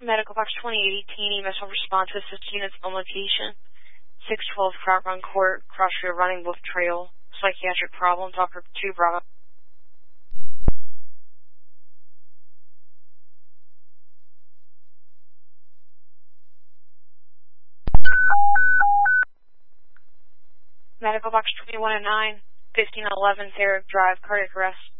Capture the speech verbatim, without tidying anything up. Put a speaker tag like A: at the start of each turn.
A: Medical Box twenty eighteen, E M S will respond to assist units on location. six twelve Trout Run Court, Crossfield Running Wolf Trail, psychiatric problem, Doctor two Bravo. Medical Box twenty-one oh nine, fifteen eleven Therick Drive, cardiac arrest.